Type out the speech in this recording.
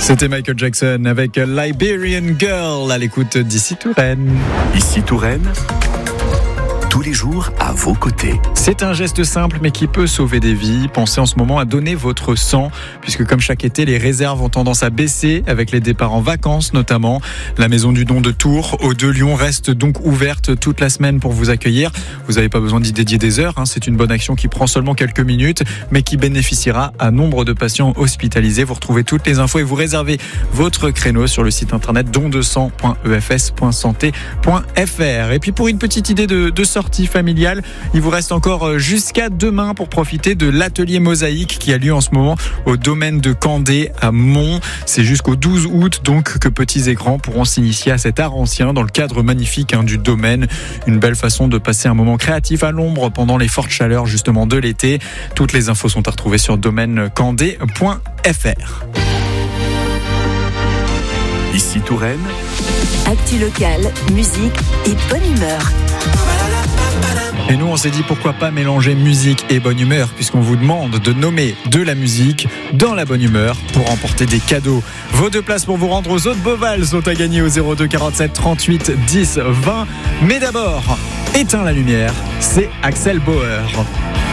C'était Michael Jackson avec Liberian Girl à l'écoute d'ici Touraine. Ici Touraine, tous les jours à vos côtés. C'est un geste simple mais qui peut sauver des vies. Pensez en ce moment à donner votre sang, puisque comme chaque été, les réserves ont tendance à baisser avec les départs en vacances notamment. La maison du don de Tours, aux Deux Lions, reste donc ouverte toute la semaine pour vous accueillir. Vous n'avez pas besoin d'y dédier des heures, c'est une bonne action qui prend seulement quelques minutes, mais qui bénéficiera à nombre de patients hospitalisés. Vous retrouvez toutes les infos et vous réservez votre créneau sur le site internet dondesang.efs.santé.fr. Et puis pour une petite idée de sortie familiale, il vous reste encore jusqu'à demain pour profiter de l'atelier mosaïque qui a lieu en ce moment au domaine de Candé à Mont. C'est jusqu'au 12 août donc que petits et grands pourront s'initier à cet art ancien dans le cadre magnifique du domaine. Une belle façon de passer un moment créatif à l'ombre pendant les fortes chaleurs justement de l'été. Toutes les infos sont à retrouver sur domainecandé.fr. Ici Touraine, actu locale, musique et bonne humeur. Et nous, on s'est dit pourquoi pas mélanger musique et bonne humeur, puisqu'on vous demande de nommer de la musique dans la bonne humeur pour remporter des cadeaux. Vos 2 places pour vous rendre aux Eaux de Beauval sont à gagner au 02 47 38 10 20. Mais d'abord, éteins la lumière, c'est Axel Bauer.